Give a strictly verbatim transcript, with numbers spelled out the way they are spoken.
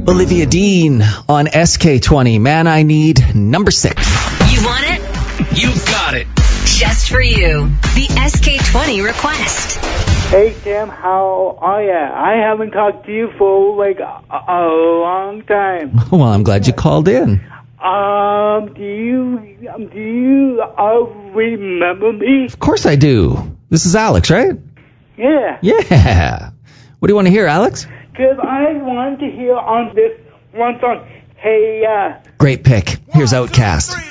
Olivia Dean on S K twenty. Man, I Need, number six. You want it? You got it. Just for you. The S K twenty request. Hey, Tim, how are ya? I haven't talked to you for, like, a, a long time. Well, I'm glad you called in. Um, do you, um, do you uh, remember me? Of course I do. This is Alex, right? Yeah. Yeah. What do you want to hear, Alex? Because I wanted to hear on this one song, hey, uh... Great pick. Here's Outcast.